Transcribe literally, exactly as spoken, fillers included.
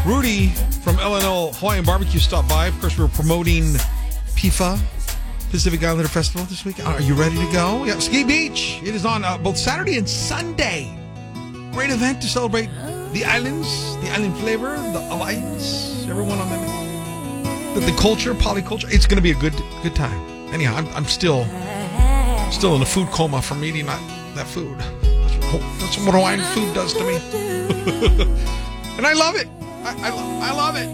Rudy from L N L Hawaiian Barbecue stopped by. Of course, we're promoting P I F A, Pacific Islander Festival, this week. Are you ready to go? Yeah, Ski Beach. It is on uh, both Saturday and Sunday. Great event to celebrate the islands, the island flavor, the Hawaiians, everyone on them. The, the culture, polyculture. It's going to be a good good time. Anyhow, I'm, I'm still still in a food coma from eating that, that food. That's what Hawaiian food does to me. And I love it. I, I, I love it.